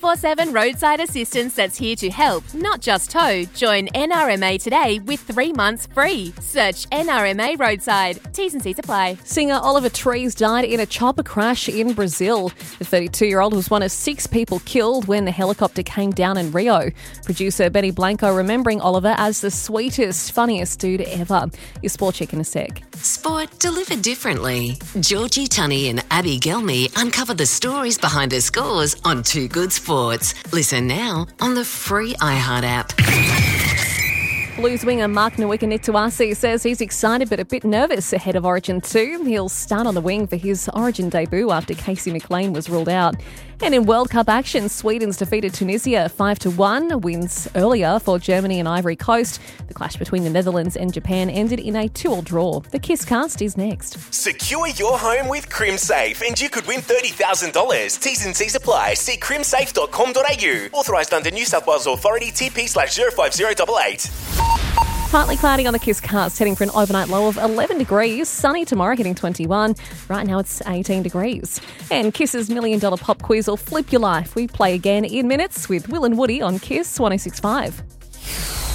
24/7 roadside assistance that's here to help, not just tow. Join NRMA today with 3 months free. Search NRMA Roadside. T's and C's apply. Singer Oliver Trees died in a chopper crash in Brazil. The 32-year-old was one of 6 people killed when the helicopter came down in Rio. Producer Benny Blanco remembering Oliver as the sweetest, funniest dude ever. Your sport check in a sec. Sport delivered differently. Georgie Tunney and Abby Gelmy uncover the stories behind the scores on Too Good Sports. Listen now on the free iHeart app. Blues winger Mark Nweke-Nituasi says he's excited but a bit nervous ahead of Origin 2. He'll start on the wing for his Origin debut after Casey McLean was ruled out. And in World Cup action, Sweden's defeated Tunisia 5-1. Wins earlier for Germany and Ivory Coast. The clash between the Netherlands and Japan ended in a 2-2 draw. The Kiss Cast is next. Secure your home with CrimSafe and you could win $30,000. T's and C's apply. See crimsafe.com.au. Authorised under New South Wales Authority TP/05088. Partly cloudy on the Kiss Cast, heading for an overnight low of 11 degrees. Sunny tomorrow, hitting 21. Right now it's 18 degrees. And Kiss's $1 Million Pop Quiz will flip your life. We play again in minutes with Will and Woody on Kiss 106.5.